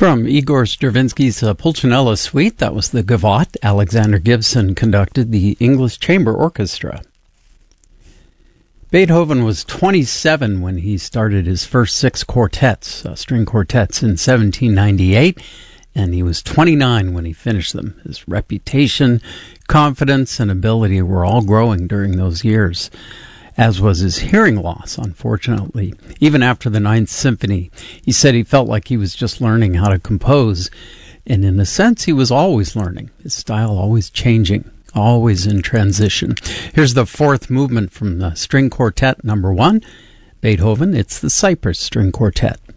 From Igor Stravinsky's Pulcinella Suite, that was the Gavotte. Alexander Gibson conducted the English Chamber Orchestra. Beethoven was 27 when he started his first 6 quartets, string quartets, in 1798, and he was 29 when he finished them. His reputation, confidence, and ability were all growing during those years, as was his hearing loss, unfortunately. Even after the Ninth Symphony, he said he felt like he was just learning how to compose, and in a sense, he was always learning, his style always changing, always in transition. Here's the 4th movement from the String Quartet number 1, Beethoven. It's the Cyprus String Quartet.